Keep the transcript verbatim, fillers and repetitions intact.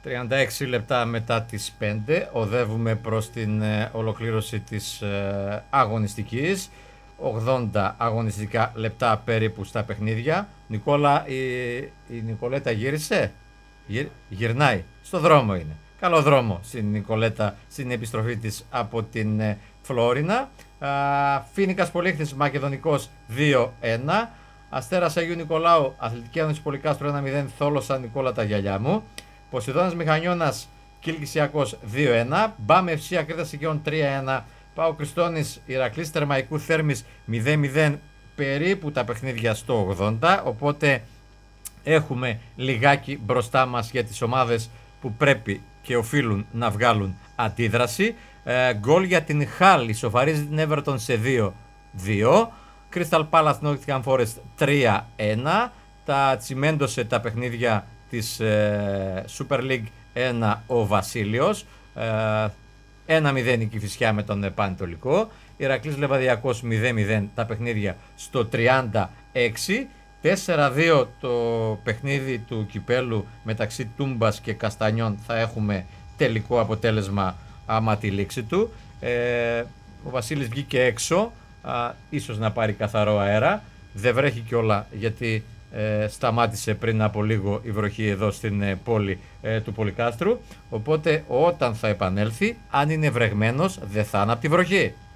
τριάντα έξι λεπτά μετά τις πέντε οδεύουμε προς την ε, ολοκλήρωση της ε, αγωνιστικής. ογδόντα αγωνιστικά λεπτά περίπου στα παιχνίδια. Νικόλα, η, η Νικολέτα γύρισε, Γυρ, γυρνάει, στο δρόμο είναι. Καλό δρόμο στην Νικολέτα στην επιστροφή της από την ε, Φλόρινα. Φοίνικας Πολύχθης Μακεδονικός δύο ένα. Αστέρας Αγίου Νικολάου Αθλητική Ένωση Πολυκάστρου ένα μηδέν. Θόλωσα Νικόλα τα γυαλιά μου. Ποσειδώνας Μηχανιώνας Κιλκυσιακός δύο ένα. Μπαμ Ευσύ Ακρίτας Αιγαίων τρία ένα. Πάο Κριστώνης Ηρακλής Θερμαϊκού Θέρμης μηδέν μηδέν. Περίπου τα παιχνίδια στο ογδόντα. Οπότε έχουμε λιγάκι μπροστά μας για τις ομάδες που πρέπει και οφείλουν να βγάλουν αντίδραση. Ε, γκολ για την Χάλ ισοφαρίζει την Everton σε δύο δύο. Crystal Palace Nottingham Forest τρία ένα. Τα τσιμέντωσε τα παιχνίδια της ε, Super League ένα ο Βασίλειος. Ε, ένα μηδέν η Κηφισιά με τον Πανετολικό. Ηρακλής Λεβαδιακός μηδέν μηδέν τα παιχνίδια στο τριάντα έξι. τέσσερα δύο το παιχνίδι του κυπέλου μεταξύ Τούμπας και Καστανιών, θα έχουμε τελικό αποτέλεσμα άμα τη λήξη του. Ε, ο Βασίλης βγήκε έξω, α, ίσως να πάρει καθαρό αέρα. Δεν βρέχει κιόλα γιατί ε, σταμάτησε πριν από λίγο η βροχή εδώ στην ε, πόλη ε, του Πολυκάστρου. Οπότε όταν θα επανέλθει, αν είναι βρεγμένος, δεν θα είναι από τη βροχή.